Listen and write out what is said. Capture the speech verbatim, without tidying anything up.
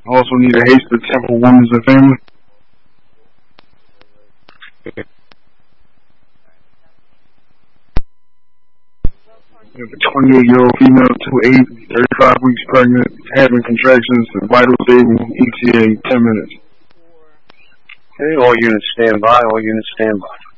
Also need a haste to Temple Women's and Family. We have a twenty-eight-year-old female, two eight, thirty-five weeks pregnant, having contractions, vital stable, E T A, ten minutes. Okay, all units stand by, all units stand by.